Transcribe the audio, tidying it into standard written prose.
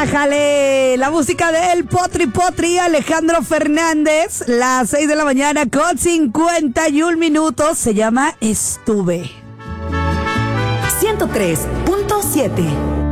Bájale la música del Potri Potri, Alejandro Fernández. Las 6 de la mañana con 51 minutos. Se llama Estuve. 103.7